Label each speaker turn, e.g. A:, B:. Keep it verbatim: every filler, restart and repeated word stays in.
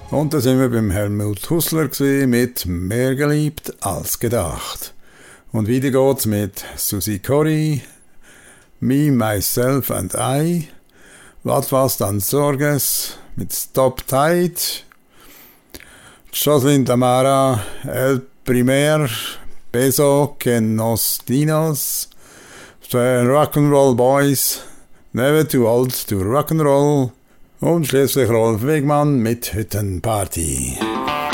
A: Und da sind wir beim Helmut Hussler mit «Mehr geliebt als gedacht». Und wieder geht's mit Susie Corey, «Me, Myself and I», «Wat was dann Sorges» mit «Stop Tide», Jocelyn Tamara, «El Primer Beso que nos dimos», «The Rock'n'Roll Boys», «Never Too Old to Rock'n'Roll» und schließlich Rolf Wegmann mit «Hüttenparty».